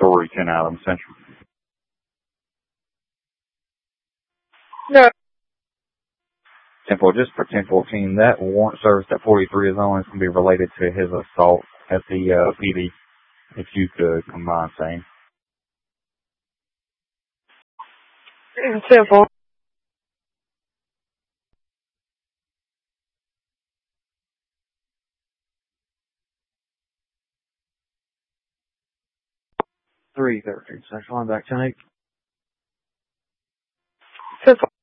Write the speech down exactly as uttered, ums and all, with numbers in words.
story, ten Adams Central. No. ten four, just for ten fourteen, that warrant service that forty-three is on is going to be related to his assault at the uh, P D. If you could combine same. ten four. three thirteen, Central, I'm back ten eight. ten four.